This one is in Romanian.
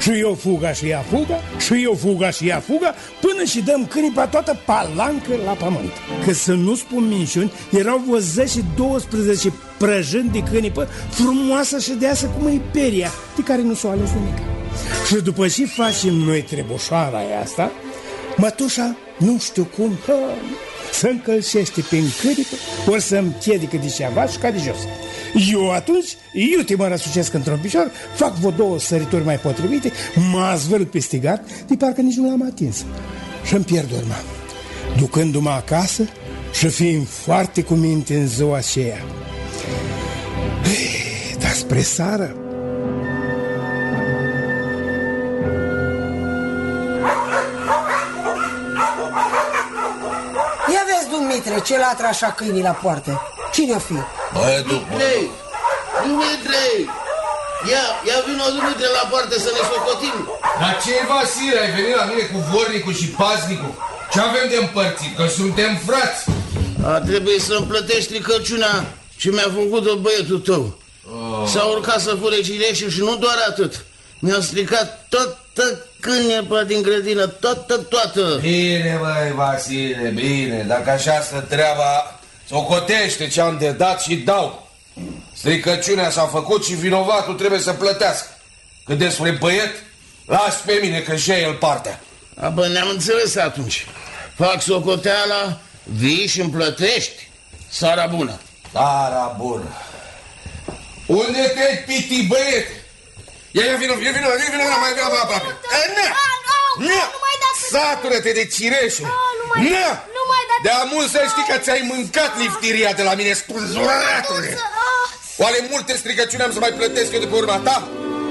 Și eu fuga și ea fuga, și eu fuga și ea fuga, până și dăm cânipa toată palancă la pământ. Că să nu spun minciuni, erau vreo 10-12 prăjâni de cânipă, frumoasă și deasă cum e peria, de care nu s-o ales nimic. Și după ce facem noi trebușoara asta, mătușa, nu știu cum, să încălcește pe câripă, ori să-mi piedică de ceva și ca de jos. Eu atunci, iute mă răsucesc într-un picior, fac vreo 2 sărituri mai potrivite, mă zvârât peste gard, de parcă nici nu l-am atins. Și-mi pierd urma, ducându-mă acasă și fiind foarte cu minte în ziua aceea. Dar spre seară, ia vezi, Dumitre, ce latră așa câinii la poartă. Cine-o fi? Dumitre! Ia vino, Dumitre, la poartă să ne socotim. Dar ce, Vasile, ai venit la mine cu vornicul și paznicul? Ce avem de împărțit? Că suntem frați. Trebuie să-mi plătești stricăciunea ce mi-a făcut-o băietul tău. S-a urcat să fure cireșul și nu doar atât. Mi-a stricat toată cânepa din grădină, toată. Bine, băi, Vasile, bine. Dacă așa stă treaba, socotește ce am de dat și dau. Stricăciunea s-a făcut și vinovatul trebuie să plătească. Cât despre băiet, las pe mine că și el partea. Bă, ne-am înțeles atunci. Fac socoteala, vii și îmi plătești. Seara bună. Seara bună. Unde te-ai piti, băiete? Ia vino, mai vino aproape. Satură-te de cireșe. De mult să știi că ți-ai mâncat liftiria de la mine, spânzuratule. Oare multe stricăciuni am să mai plătesc eu de pe urma ta?